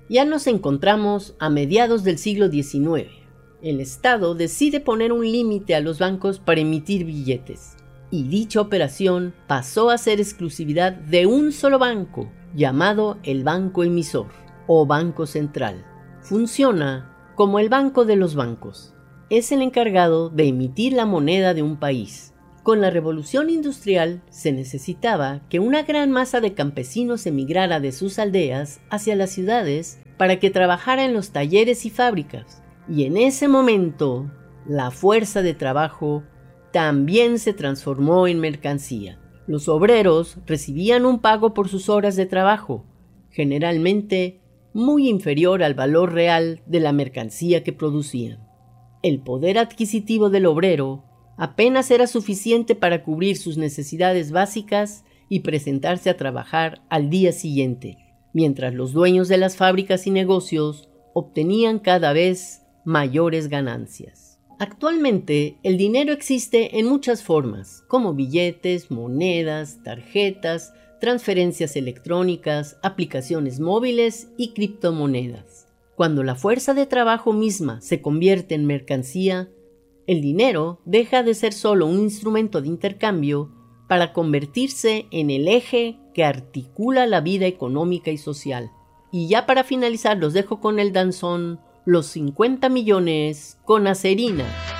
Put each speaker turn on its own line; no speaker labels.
Ya nos encontramos a mediados del siglo XIX. El Estado decide poner un límite a los bancos para emitir billetes, y dicha operación pasó a ser exclusividad de un solo banco, llamado el Banco Emisor o Banco Central. Funciona como el banco de los bancos. Es el encargado de emitir la moneda de un país. Con la revolución industrial se necesitaba que una gran masa de campesinos emigrara de sus aldeas hacia las ciudades para que trabajara en los talleres y fábricas. Y en ese momento, la fuerza de trabajo también se transformó en mercancía. Los obreros recibían un pago por sus horas de trabajo, generalmente muy inferior al valor real de la mercancía que producían. El poder adquisitivo del obrero apenas era suficiente para cubrir sus necesidades básicas y presentarse a trabajar al día siguiente, mientras los dueños de las fábricas y negocios obtenían cada vez mayores ganancias. Actualmente, el dinero existe en muchas formas, como billetes, monedas, tarjetas, transferencias electrónicas, aplicaciones móviles y criptomonedas. Cuando la fuerza de trabajo misma se convierte en mercancía, el dinero deja de ser solo un instrumento de intercambio para convertirse en el eje que articula la vida económica y social. Y ya para finalizar los dejo con el danzón Los 50 millones con Acerina.